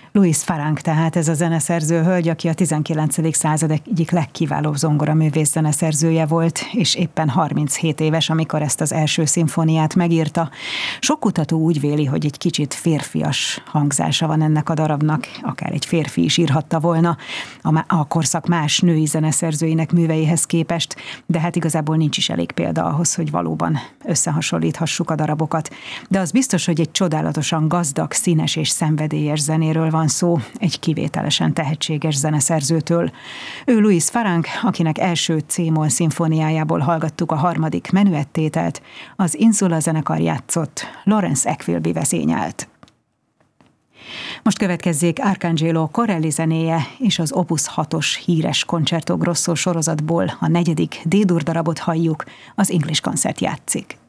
Louise Farrenc tehát ez a zeneszerző hölgy, aki a 19. század egyik legkiválóbb zongoraművész zeneszerzője volt, és éppen 37 éves, amikor ezt az első szimfóniát megírta. Sok kutató úgy véli, hogy egy kicsit férfias hangzása van ennek a darabnak, akár egy férfi is írhatta volna a korszak más női zeneszerzőinek műveihez képest, de hát igazából nincs is elég példa ahhoz, hogy valóban összehasonlíthassuk a darabokat. De az biztos, hogy egy csodálatosan gazdag, színes és szenvedélyes zenéről van szó, egy kivételesen tehetséges zeneszerzőtől. Ő Louise Farrenc, akinek első C-moll szimfóniájából hallgattuk a harmadik menuettételt, az Insula zenekar játszott, Lawrence Equilby vezényelt. Most következzék Arcangelo Corelli zenéje, és az Opus 6-os híres Concerto Grosso sorozatból a 4. D-dur darabot halljuk, az English Concert játszik.